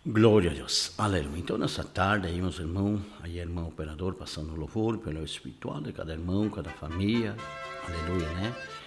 Glória a Deus, aleluia. Então, nessa tarde aí, meus irmãos, aí, irmão operador, passando louvor pelo espiritual de cada irmão, cada família, aleluia, né?